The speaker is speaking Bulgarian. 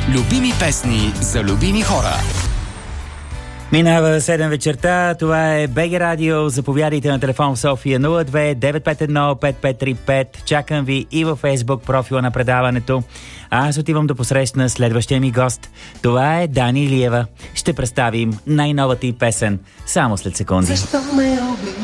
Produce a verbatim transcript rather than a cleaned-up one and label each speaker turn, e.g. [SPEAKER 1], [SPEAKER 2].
[SPEAKER 1] Любими песни за любими хора.
[SPEAKER 2] Минава седем вечерта, това е БГ Радио. Заповядайте на телефон в София нула две девет пет едно пет пет три пет. Чакам ви и във Фейсбук профила на предаването. А аз отивам да посрещна следващия ми гост. Това е Дани Илиева. Ще представим най-новата й песен само след секунди.
[SPEAKER 3] Защо ме